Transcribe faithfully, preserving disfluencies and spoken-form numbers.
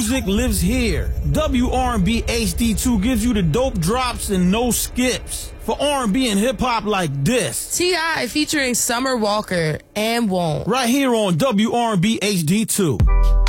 music lives here. W R and B H D two gives you the dope drops and no skips. For R and B and hip-hop like this. T I featuring Summer Walker and Won't. Right here on W R and B H D two.